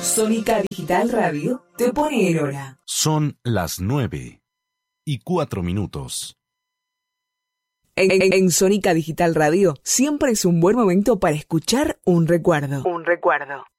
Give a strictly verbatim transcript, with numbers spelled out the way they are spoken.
Sónica Digital Radio te pone en hora. Son las nueve y cuatro minutos. En, en, en Sónica Digital Radio siempre es un buen momento para escuchar un recuerdo. Un recuerdo.